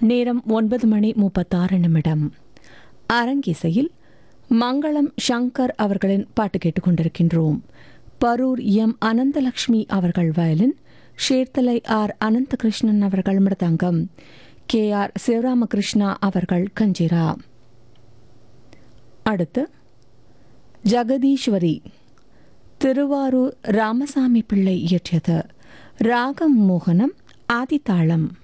நேரம் 9:36. அரங்கிசையில் மங்களம் சங்கர் அவர்களின் பாட்டு கேட்டுக்கொண்டிருக்கின்றோம். பரூர் எம் அனந்தலட்சுமி அவர்கள் வயலின், ஷேர்த்தலை ஆர் அனந்தகிருஷ்ணன் அவர்கள் மிருதங்கம், KR சிவராமகிருஷ்ணா அவர்கள் கஞ்சிரா. அடுத்து ஜெகதீஸ்வரி, திருவாரூர் ராமசாமி பிள்ளை இயற்றியது. ராகம் மோகனம், ஆதித்தாளம்.